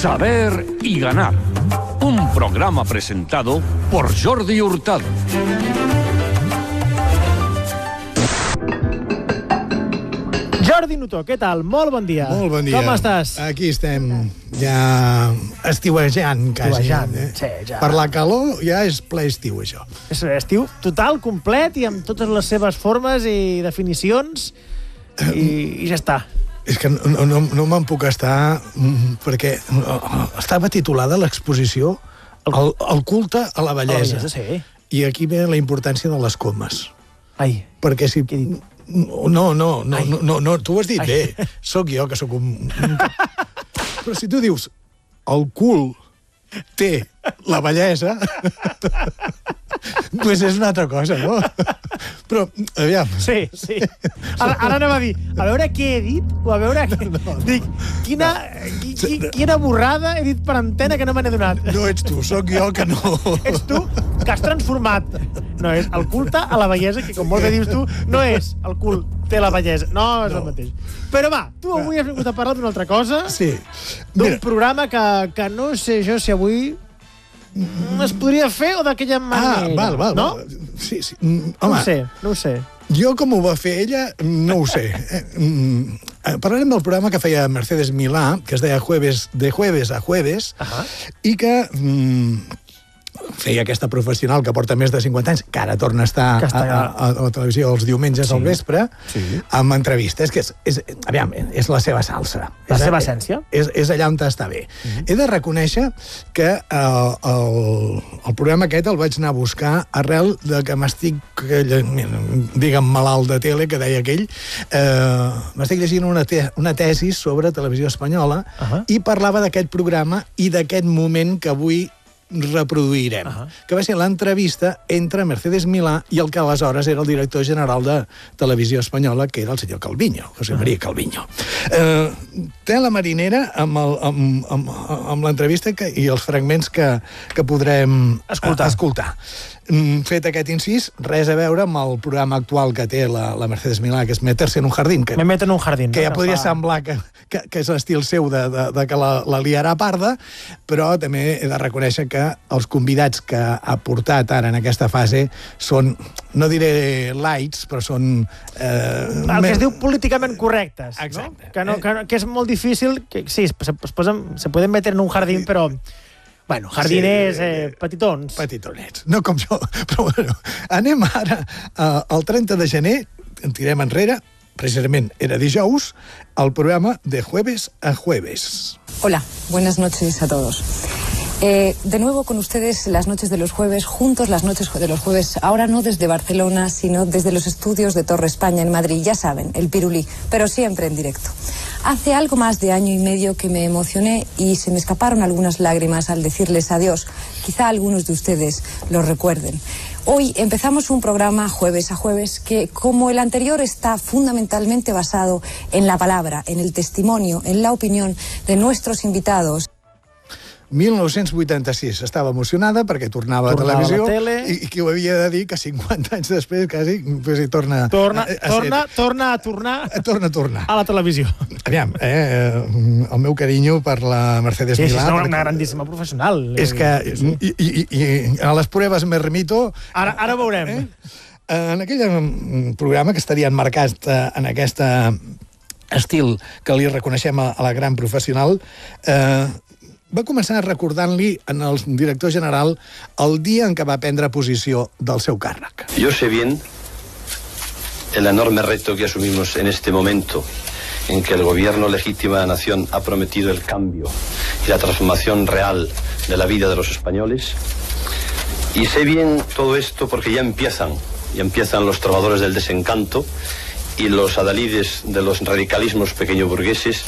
Saber y ganar. Un programa presentado por Jordi Hurtado. Jordi Nutó, què tal? Molt bon dia. Molt bon dia. Com estàs? Aquí estem ja estiuejant, quasi. Estiuejant, sí, ja. Per la calor ja és ple estiu, això. És estiu total, complet i amb totes les seves formes i definicions i ja està. És que no me'n puc estar perquè estava titulada l'exposició El culte a la bellesa. Sí. I aquí ve la importància de les comes. Ai, perquè si... què he dit? No, tu ho has dit bé. Sóc jo, que sóc un... Però si tu dius el cul té la bellesa, doncs és una altra cosa, no? Però, aviam... Sí. Ara anava a dir, a veure què he dit, o a veure... Dic, quina borrada he dit per antena que no me n'he donat. No ets tu, sóc jo que no... Ets tu que has transformat. No, és el culte a la bellesa, que com molt bé dius tu, no és el cul té la bellesa. No és el mateix. Però va, tu avui has vingut a parlar d'una altra cosa. Sí. D'un programa que no sé jo si avui es podria fer o d'aquella manera. Val. No? Sí. Home, no ho sé. Jo, com ho va fer ella, no ho sé. Parlarem del programa que feia Mercedes Milà, que es deia De Jueves a Jueves, i que feia aquesta professional que porta més de 50 anys, que ara torna a estar a la televisió els diumenges al vespre, amb entrevistes, que és la seva salsa. La seva essència. És allà on està bé. He de reconèixer que el programa aquest el vaig anar a buscar arrel de que m'estic, diguem, malalt de tele, que deia aquell, m'estic llegint una tesi sobre televisió espanyola i parlava d'aquest programa i d'aquest moment que avui reproduirem, que va ser l'entrevista entre Mercedes Milà i el que aleshores era el director general de Televisió Espanyola, que era el senyor Calviño, José María Calviño. Té la marinera amb l'entrevista i els fragments que podrem escoltar. Fet aquest incís, res a veure amb el programa actual que té la Mercedes Milà, que és Meterse en un jardín. Me meto en un jardín. Que ja podria semblar que és l'estil seu de que la liarà parda, però també he de reconèixer que els convidats que ha portat ara en aquesta fase són, no diré lights, però són... El que es diu políticament correctes. Exacte. Que és molt difícil, sí, se pueden meter en un jardín, però... Bueno, jardiners petitons. Petitonets, no com jo. Però bueno, anem ara al 30 de gener, en tirem enrere, precisament era dijous, el programa De Jueves a Jueves. Hola, buenas noches a todos. De nuevo con ustedes las noches de los jueves, juntos las noches de los jueves, ahora no desde Barcelona, sino desde los estudios de Torre España en Madrid, ya saben, el pirulí, pero siempre en directo. Hace algo más de año y medio que me emocioné y se me escaparon algunas lágrimas al decirles adiós. Quizá algunos de ustedes lo recuerden. Hoy empezamos un programa jueves a jueves que, como el anterior, está fundamentalmente basado en la palabra, en el testimonio, en la opinión de nuestros invitados. 1986. Estava emocionada perquè tornava a televisió i qui ho havia de dir que 50 anys després quasi torna a tornar a la televisió. Aviam, el meu carinyo per la Mercedes Milà. És una grandíssima professional. És que i a les proves me remito. Ara veurem. En aquell programa que estaria emmarcat en aquest estil que li reconeixem a la gran professional, va començar recordant-li al director general el dia en què va prendre posició del seu càrrec. Yo sé bien el enorme reto que asumimos en este momento, en que el gobierno legítimo de la nación ha prometido el cambio y la transformación real de la vida de los españoles. Y sé bien todo esto porque ya empiezan los trovadores del desencanto y los adalides de los radicalismos pequeño burgueses